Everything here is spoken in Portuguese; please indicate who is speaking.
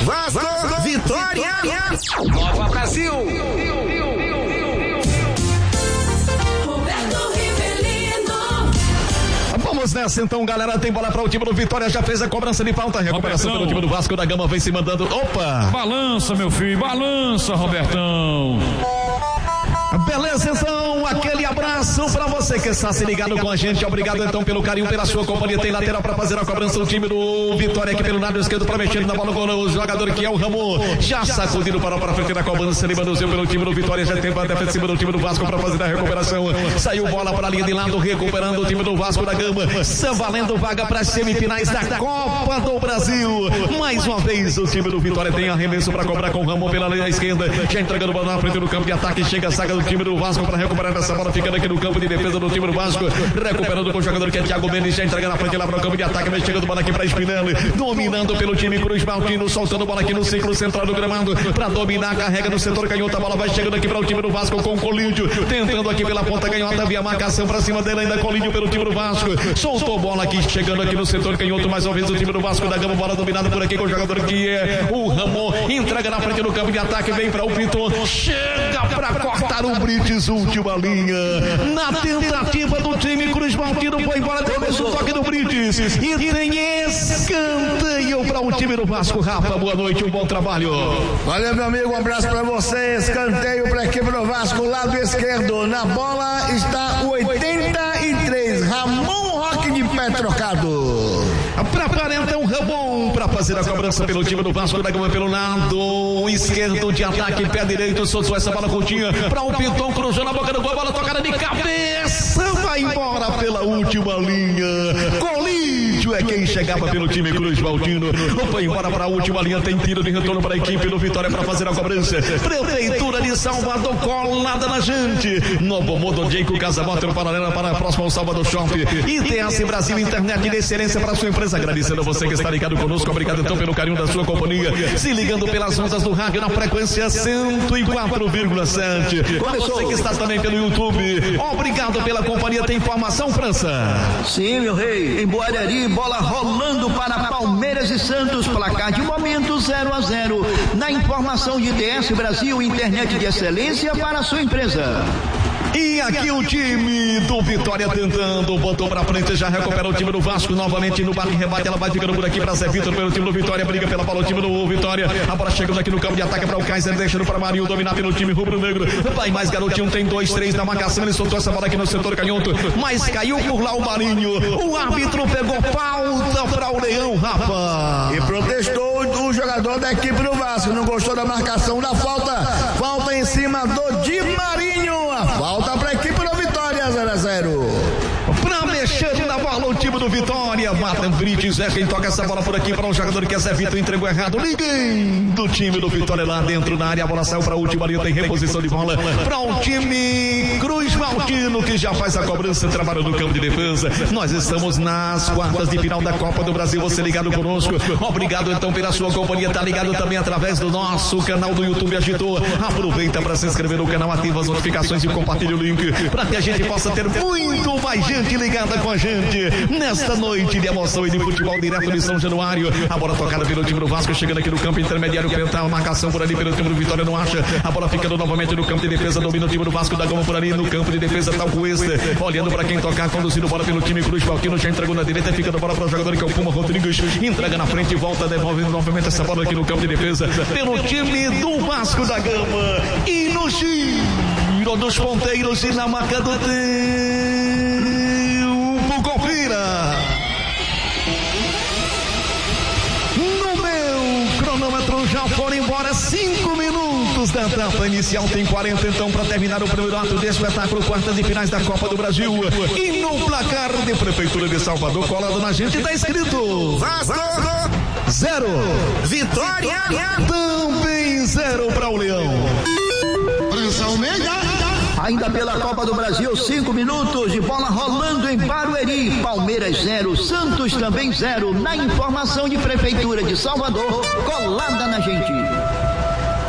Speaker 1: Vasco, Vitória,
Speaker 2: Nova Brasil.
Speaker 3: Vamos nessa então, galera, tem bola para o time do Vitória, já fez a cobrança de falta, recuperação pelo time do Vasco da Gama, vem se mandando, opa!
Speaker 4: Balança, meu filho, balança, Robertão.
Speaker 3: Beleza, então, aquele abraço pra você que está se ligado com a gente, obrigado então pelo carinho, pela sua companhia, tem lateral pra fazer a cobrança do time do Vitória aqui pelo lado esquerdo, pra mexer na bola com o jogador que é o Ramon, já sacudindo para frente da cobrança, ele manuseou pelo time do Vitória, já tem a defensiva do time do Vasco pra fazer a recuperação, saiu bola pra linha de lado, recuperando o time do Vasco da Gama, valendo vaga para semifinais da Copa do Brasil, mais uma vez o time do Vitória tem arremesso pra cobrar com o Ramon pela linha esquerda, já entregando bola na frente do campo de ataque, chega a saga do time do Vasco para recuperar essa bola, ficando aqui no campo de defesa do time do Vasco, recuperando com o jogador que é Thiago Mendes, já entrega na frente lá para o campo de ataque, mas chegando bola aqui para Spinelli, dominando pelo time Cruz Maltino, soltando bola aqui no círculo central do gramado, para dominar, carrega no setor canhoto, a bola vai chegando aqui para o time do Vasco com o Colídio, tentando aqui pela ponta canhota, via marcação para cima dele, ainda Colídio pelo time do Vasco, soltou bola aqui, chegando aqui no setor canhoto, mais uma vez o time do Vasco da Gama, bola dominada por aqui com o jogador que é o Ramon, entrega na frente do campo de ataque, vem para o Piton, chega para cortar o Brites, última linha, na tentativa do time Cruz Maltino, foi embora, começou o toque do Brites, e tem escanteio para o time do Vasco. Rafa, boa noite, um bom trabalho.
Speaker 1: Valeu, meu amigo, um abraço para você, escanteio para a equipe do Vasco, lado esquerdo, na bola está o 83, Ramon Roque de pé trocado.
Speaker 3: Prepara então Ramon para fazer a cobrança pelo time do Vasco da Gama pelo lado esquerdo de ataque, pé direito, soltou essa bola curtinha para o Piton, cruzou na boca do gol, a bola tocada de cabeça, vai embora pela última linha. Colídio é quem chegava pelo time Cruz Maltino, foi embora para a última linha, tem tiro de retorno para a equipe do Vitória para fazer a cobrança. Prefeitura de Salvador colada na gente. Novo Modo Jeico Casamota paralela para a próxima ao Salvador Shopping. ITS Brasil, internet de excelência para a sua empresa. Agradecendo a você que está ligado conosco, obrigado então pelo carinho da sua companhia, se ligando pelas ondas do rádio na frequência 104,7. Você que está também pelo YouTube, obrigado pela companhia. Tem informação, França?
Speaker 5: Sim, meu rei, em Boarari, bola rolando para Palmeiras e Santos, placar de momento 0-0. Na informação de ITS Brasil, internet de excelência para a sua empresa.
Speaker 3: E aqui o time do Vitória tentando, botou pra frente, já recupera o time do Vasco novamente no bate e rebate, ela vai ficando por aqui pra Zé Vitor pelo time do Vitória, briga pela bola o time do Vitória, a bola chegando aqui no campo de ataque para o Kaiser, deixando para Marinho dominar pelo time rubro-negro, vai mais garotinho, tem 2-3 na marcação, ele soltou essa bola aqui no setor canhoto, mas caiu por lá o Marinho, o árbitro pegou falta para o Leão, Rafa.
Speaker 1: E protestou o jogador da equipe do Vasco, não gostou da marcação da falta em cima do Di Marinho, a falta para a equipe do Vitória, 0-0.
Speaker 3: Pra mexer na bola o time do Vitória, Martin Brites é quem toca essa bola por aqui para um jogador que é Zé Vitor, entregou errado, ninguém do time do Vitória lá dentro na área, a bola saiu para a última linha, tem reposição de bola para o time Cruz Maltino que já faz a cobrança, trabalho no campo de defesa. Nós estamos nas quartas de final da Copa do Brasil, você ligado conosco, obrigado então pela sua companhia, tá ligado também através do nosso canal do YouTube Agitou, aproveita para se inscrever no canal, ativa as notificações e compartilha o link para que a gente possa ter muito mais gente ligada com a gente nesta noite de emoção e de futebol direto de São Januário. A bola tocada pelo time do Vasco, chegando aqui no campo intermediário, tentar a marcação por ali pelo time do Vitória, não acha, a bola ficando novamente no campo de defesa, domina o time do Vasco da Gama por ali no campo de defesa, tá o Cuesta, olhando para quem tocar, conduzindo bola pelo time Cruz Maltino, já entregou na direita, fica a bola para o jogador que é o Puma Rodrigues, entrega na frente e volta, devolve novamente essa bola aqui no campo de defesa, pelo time do Vasco da Gama, e no giro dos ponteiros e na marca do tempo, confira. No meu cronômetro já foram embora 5 minutos da etapa inicial, tem 40 então para terminar o primeiro ato do espetáculo, quartas de finais da Copa do Brasil. E no placar de Prefeitura de Salvador, colado na gente, tá escrito
Speaker 1: Vasco
Speaker 3: 0,
Speaker 1: Vitória
Speaker 3: também 0 para o Leão.
Speaker 1: França Almeida.
Speaker 5: Ainda pela Copa do Brasil, 5 minutos de bola rolando em Barueri, Palmeiras 0, Santos também 0, na informação de Prefeitura de Salvador, colada na gente.